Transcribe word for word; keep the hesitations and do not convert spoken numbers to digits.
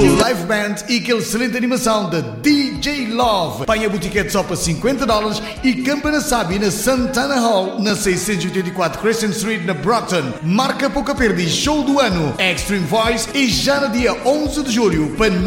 com o live band e aquele excelente animação da D J Love. Panha Boutiquete só para cinquenta dólares e Campana Sabi na Santana Hall, na seiscentos e oitenta e quatro Crescent Street, na Brockton. Marca pouca perda e show do ano. Extreme Voice e já no dia onze de julho para